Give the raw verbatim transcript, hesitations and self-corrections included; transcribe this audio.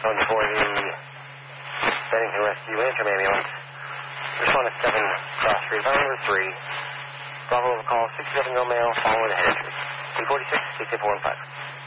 Phone for the Bennington Rescue Interim Ambulance. Respond to seven Cross Street, phone number three. Bravo will call six seven, no mail, following the head injury. three forty-six, six eight four one five.